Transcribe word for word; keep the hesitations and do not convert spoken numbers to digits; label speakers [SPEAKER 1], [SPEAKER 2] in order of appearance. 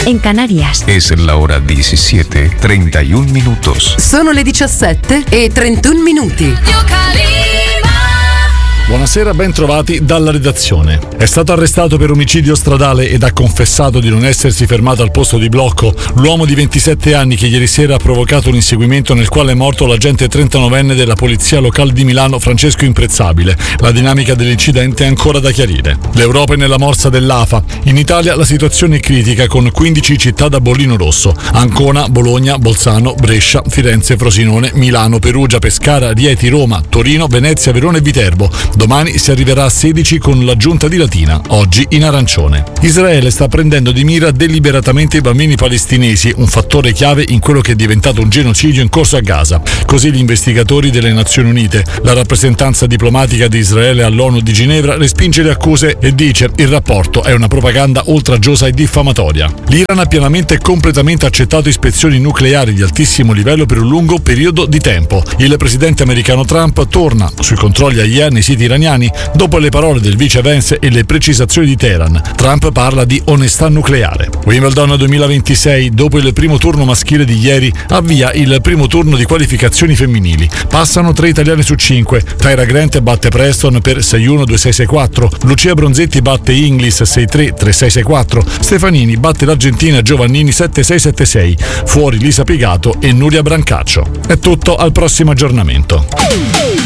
[SPEAKER 1] en Canarias.
[SPEAKER 2] Es la hora diecisiete, treinta y un minutos.
[SPEAKER 3] Sono le diciassette e trentuno minuti.
[SPEAKER 4] Buonasera, ben trovati dalla redazione. È stato arrestato per omicidio stradale ed ha confessato di non essersi fermato al posto di blocco l'uomo di ventisette anni che ieri sera ha provocato un inseguimento nel quale è morto l'agente trentanovenne della polizia locale di Milano Francesco Imprezzabile. La dinamica dell'incidente è ancora da chiarire. L'Europa è nella morsa dell'A F A. In Italia la situazione è critica con quindici città da bollino rosso: Ancona, Bologna, Bolzano, Brescia, Firenze, Frosinone, Milano, Perugia, Pescara, Rieti, Roma, Torino, Venezia, Verona e Viterbo. Domani si arriverà a sedici con l'aggiunta di Latina, oggi in arancione. Israele sta prendendo di mira deliberatamente i bambini palestinesi, un fattore chiave in quello che è diventato un genocidio in corso a Gaza. Così gli investigatori delle Nazioni Unite. La rappresentanza diplomatica di Israele all'ONU di Ginevra respinge le accuse e dice: il rapporto è una propaganda oltraggiosa e diffamatoria. L'Iran ha pienamente e completamente accettato ispezioni nucleari di altissimo livello per un lungo periodo di tempo. Il presidente americano Trump torna sui controlli aerei nei siti iraniani dopo le parole del vice Vance e le precisazioni di Teheran. Trump parla di onestà nucleare. Wimbledon duemilaventisei, dopo il primo turno maschile di ieri, avvia il primo turno di qualificazioni femminili. Passano tre italiane su cinque. Tyra Grant batte Preston per sei uno due sei sei quattro. Lucia Bronzetti batte Inglis sei tre tre sei sei quattro. Stefanini batte l'Argentina Giovannini sette sei sette sei. Fuori Lisa Pigato e Nuria Brancaccio. È tutto, al prossimo aggiornamento.